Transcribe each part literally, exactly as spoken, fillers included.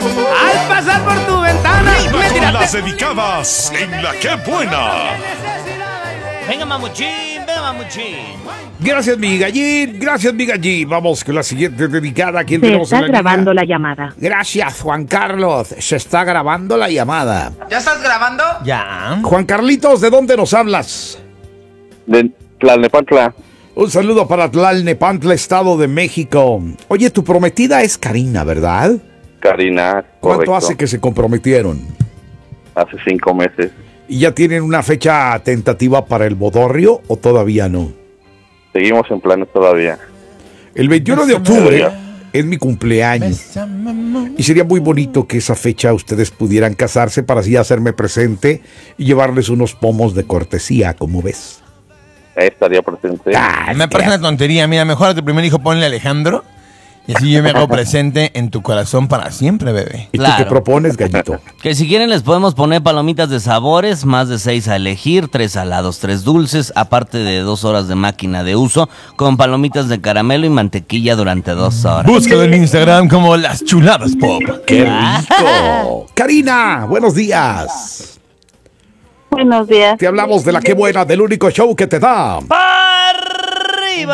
Al pasar por tu ventana me Con tiraste. las dedicadas en la que buena. Venga, mamuchín, venga, mamuchín. Gracias, mi gallín. Gracias, mi gallín. Vamos con la siguiente dedicada. ¿Quién Se tenemos en está la grabando línea? la llamada. Gracias, Juan Carlos. Se está grabando la llamada. ¿Ya estás grabando? Ya. Juan Carlitos, ¿de dónde nos hablas? De Tlalnepantla. Un saludo para Tlalnepantla, Estado de México. Oye, tu prometida es Karina, ¿verdad? Karina. ¿Cuánto Correcto. hace que se comprometieron? Hace cinco meses. ¿Y ya tienen una fecha tentativa para el bodorrio o todavía no? Seguimos en planes todavía. El veintiuno de octubre es mi cumpleaños. Y sería muy bonito que esa fecha ustedes pudieran casarse para así hacerme presente y llevarles unos pomos de cortesía, como ves. Ahí estaría presente. Ah, Me parece una tontería. Mira, mejor a tu primer hijo ponle Alejandro. Y así yo me hago presente en tu corazón para siempre, bebé. ¿Y tú Claro. qué propones, gallito? Que si quieren les podemos poner palomitas de sabores, más de seis a elegir, tres salados, tres dulces, aparte de dos horas de máquina de uso, con palomitas de caramelo y mantequilla durante dos horas. Búscalo en Instagram como Las Chuladas Pop. ¡Qué rico! Karina, buenos días. Buenos días. Te hablamos de la que buena, del único show que te da. ¡Arriba!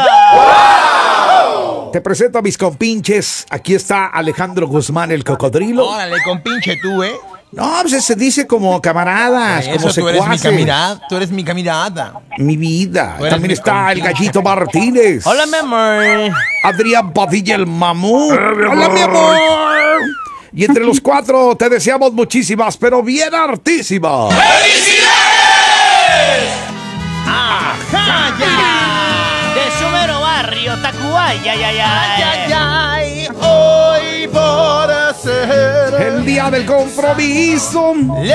Te presento a mis compinches. Aquí está Alejandro Guzmán, el cocodrilo. Órale, con pinche tú, ¿eh? No, pues se dice como camaradas, Eso, como tú eres mi secuaces. camarada. Tú eres mi camarada. Mi vida. Tú eres También mi está el compinche. Gallito Martínez. Hola, mi amor. Adrián Padilla, el mamú. Hola, mi amor. Y entre los cuatro te deseamos muchísimas, pero bien hartísimas. ¡Ajá, ya! De su mero barrio, Tacuay, ay, ay, ay. ay, hoy por ser El día del compromiso.